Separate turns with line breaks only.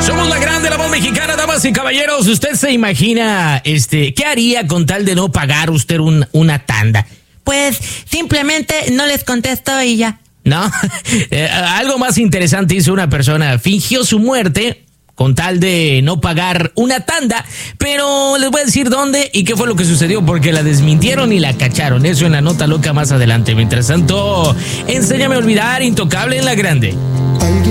Somos la grande, la voz mexicana, damas y caballeros. ¿Usted se imagina, qué haría con tal de no pagar usted una tanda?
Pues simplemente no les contesto y ya.
No, algo más interesante hizo una persona. Fingió su muerte con tal de no pagar una tanda, pero les voy a decir dónde y qué fue lo que sucedió, porque la desmintieron y la cacharon. Eso en la nota loca más adelante. Mientras tanto, enséñame a olvidar, Intocable en la grande.